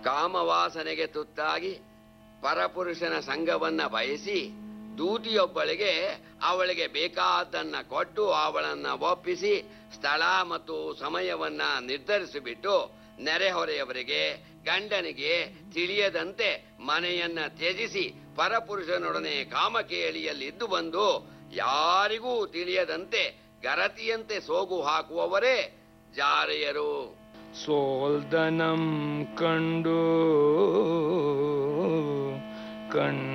ಕಾಮವಾಸನೆಗೆ ತುತ್ತಾಗಿ ಪರಪುರುಷನ ಸಂಘವನ್ನ ಬಯಸಿ ದೂತಿಯೊಬ್ಬಳಿಗೆ ಅವಳಿಗೆ ಬೇಕಾದ್ದನ್ನ ಕೊಟ್ಟು ಅವಳನ್ನ ಒಪ್ಪಿಸಿ ಸ್ಥಳ ಮತ್ತು ಸಮಯವನ್ನ ನಿರ್ಧರಿಸಿಬಿಟ್ಟು ನೆರೆಹೊರೆಯವರಿಗೆ ಗಂಡನಿಗೆ ತಿಳಿಯದಂತೆ ಮನೆಯನ್ನ ತ್ಯಜಿಸಿ ಪರಪುರುಷನೊಡನೆ ಕಾಮಕೇಳಿಯಲ್ಲಿದ್ದು ಬಂದು ಯಾರಿಗೂ ತಿಳಿಯದಂತೆ ಗರತಿಯಂತೆ ಸೋಗು ಹಾಕುವವರೇ ಜಾರೆಯರು. ಸೋಲ್ದನಂ ಕಂಡು